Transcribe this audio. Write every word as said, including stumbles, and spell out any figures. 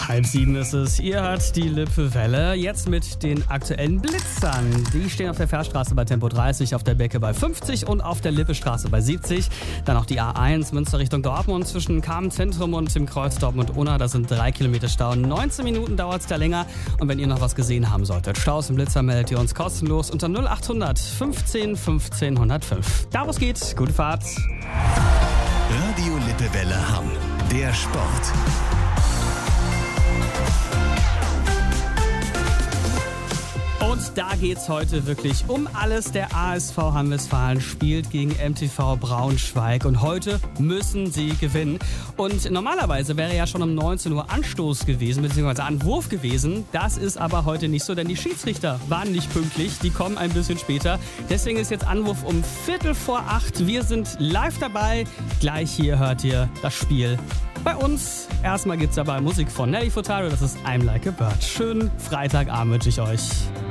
Halb sieben ist es. Ihr hört die Lippe-Welle. Jetzt mit den aktuellen Blitzern. Die stehen auf der Fährstraße bei Tempo dreißig, auf der Becke bei fünfzig und auf der Lippestraße bei siebzig. Dann auch die A eins Münster Richtung Dortmund zwischen Kamen-Zentrum und dem Kreuz Dortmund-Unna. Das sind drei Kilometer Stau. neunzehn Minuten dauert es da länger. Und wenn ihr noch was gesehen haben solltet, Staus und Blitzer, meldet ihr uns kostenlos unter null achthundert fünfzehn fünfzehn hundertfünf. Da wo es geht, gute Fahrt. Radio Lippe-Welle Hamm. Der Sport. Und da geht's heute wirklich um alles. Der A S V Hamm-Westfalen spielt gegen M T V Braunschweig und heute müssen sie gewinnen. Und normalerweise wäre ja schon um neunzehn Uhr Anstoß gewesen, beziehungsweise Anwurf gewesen. Das ist aber heute nicht so, denn die Schiedsrichter waren nicht pünktlich. Die kommen ein bisschen später. Deswegen ist jetzt Anwurf um Viertel vor acht. Wir sind live dabei. Gleich hier hört ihr das Spiel. Bei uns erstmal gibt's dabei Musik von Nelly Furtado. Das ist I'm Like a Bird. Schönen Freitagabend wünsche ich euch.